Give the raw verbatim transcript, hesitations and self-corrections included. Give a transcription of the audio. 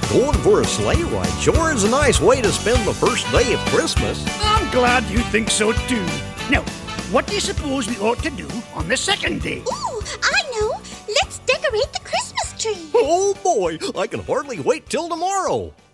Going for a sleigh ride sure is a nice way to spend the first day of Christmas. I'm glad you think so too. Now, what do you suppose we ought to do on the second day? Ooh, I know. Let's decorate the Christmas tree. Oh boy, I can hardly wait till tomorrow.